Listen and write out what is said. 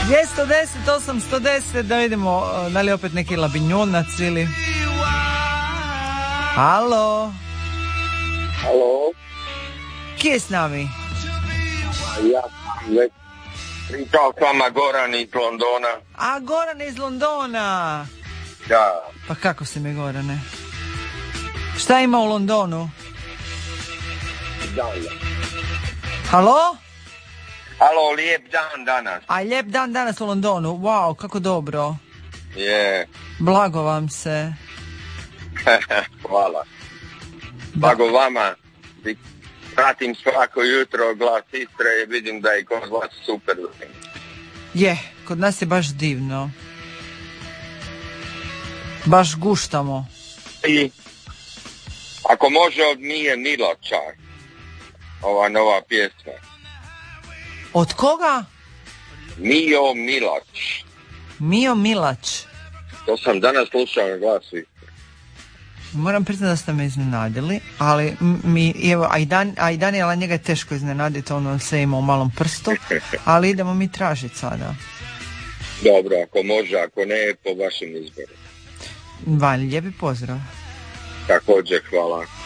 210, 810, da vidimo da li opet neki labinjonac ili... Halo? Halo? Ki je s nami? Ja sam već pričao s vama Goran iz Londona. A, Goran iz Londona. Da. Pa kako si mi, Gorane? Šta ima u Londonu? Dan. Halo? Halo, lijep dan danas. A, lijep dan danas u Londonu. Wow, kako dobro. Je. Blago vam se. Hvala. Blago vama. Pratim svako jutro Glas Istre i vidim da je kod vas super. Je, kod nas je baš divno. Baš guštamo. I ako može od Mije Milača, ova nova pjesma. Od koga? Mijo Milač. Mijo Milač. To sam danas slušao na Glasu Istre. Moram priznati da ste me iznenadili, ali evo, a i Daniela, njega je teško iznenaditi, ono sve ima u malom prstu, ali idemo mi tražiti sada. Dobro, ako može, ako ne, po vašem izboru. Lijepi pozdrav. Također, hvala.